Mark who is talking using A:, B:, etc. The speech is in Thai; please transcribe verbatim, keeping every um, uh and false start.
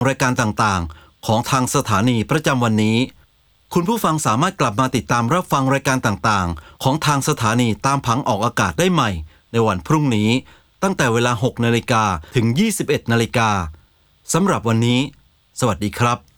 A: รายการต่างๆของทางสถานีประจำวันนี้คุณผู้ฟังสามารถกลับมาติดตามรับฟังรายการต่างๆของทางสถานีตามผังออกอากาศได้ใหม่ในวันพรุ่งนี้ตั้งแต่เวลา หกนาฬิกา ถึง ยี่สิบเอ็ดนาฬิกา สำหรับวันนี้สวัสดีครับ